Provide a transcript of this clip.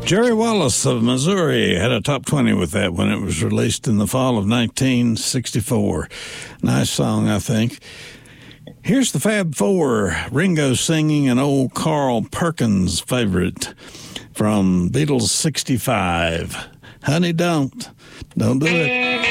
Jerry Wallace of Missouri had a top 20 with that when it was released in the fall of 1964. Nice song, I think. Here's the Fab Four, Ringo singing an old Carl Perkins favorite from Beatles 65. Honey, don't do it.